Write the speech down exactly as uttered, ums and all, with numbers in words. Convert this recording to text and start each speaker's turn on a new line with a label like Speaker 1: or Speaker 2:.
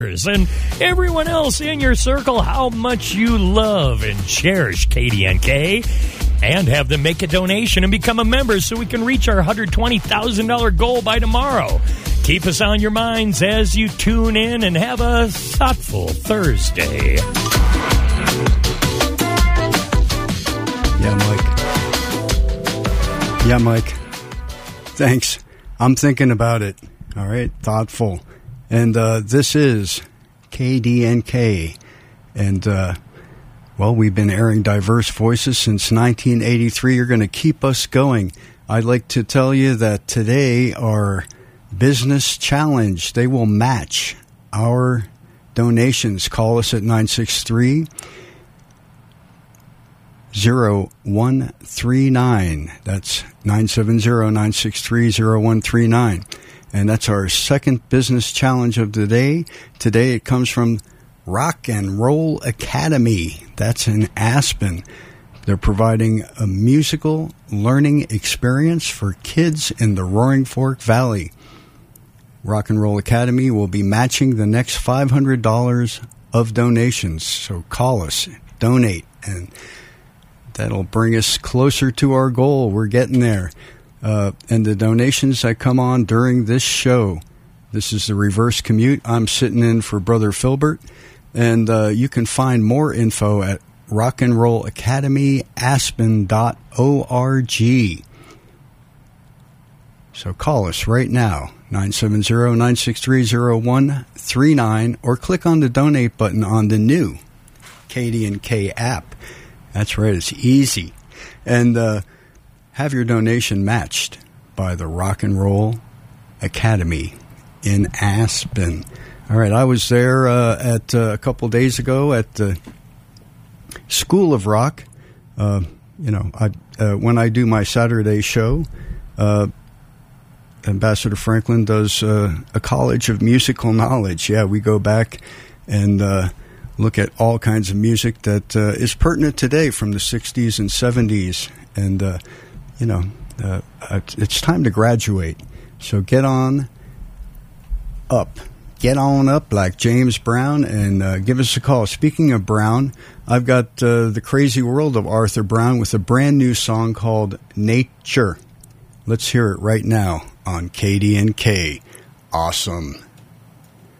Speaker 1: and everyone else in your circle how much you love and cherish K D N K, and have them make a donation and become a member so we can reach our one hundred twenty thousand dollars goal by tomorrow. Keep us on your minds as you tune in and have a thoughtful Thursday.
Speaker 2: Yeah, Mike. Yeah, Mike. Thanks. I'm thinking about it. All right, thoughtful. And uh, this is K D N K. And, uh, well, we've been airing diverse voices since nineteen eighty-three. You're going to keep us going. I'd like to tell you that today our business challenge, they will match our donations. Call us at nine six three, zero one three nine. That's nine seven zero, nine six three, zero one three nine. And that's our second business challenge of the day. Today it comes from Rock and Roll Academy. That's in Aspen. They're providing a musical learning experience for kids in the Roaring Fork Valley. Rock and Roll Academy will be matching the next five hundred dollars of donations. So call us, donate, and that'll bring us closer to our goal. We're getting there. Uh, and the donations that come on during this show, this is the Reverse Commute. I'm sitting in for Brother Filbert. And uh, you can find more info at rock and roll academy aspen dot org. So call us right now, nine seven zero, nine six three, zero one three nine, or click on the donate button on the new K D N K app. That's right, it's easy. And uh, have your donation matched by the Rock and Roll Academy in Aspen. All right, I was there uh, at uh, a couple days ago at the School of Rock. Uh, you know, I, uh, when I do my Saturday show, uh, Ambassador Franklin does uh, a College of Musical Knowledge. Yeah, we go back and uh, look at all kinds of music that uh, is pertinent today from the sixties and seventies. And, uh, you know, uh, it's time to graduate. So get on up. Get on up like James Brown and uh, give us a call. Speaking of Brown, I've got uh, the crazy world of Arthur Brown with a brand new song called Nature. Let's hear it right now on K D N K. Awesome.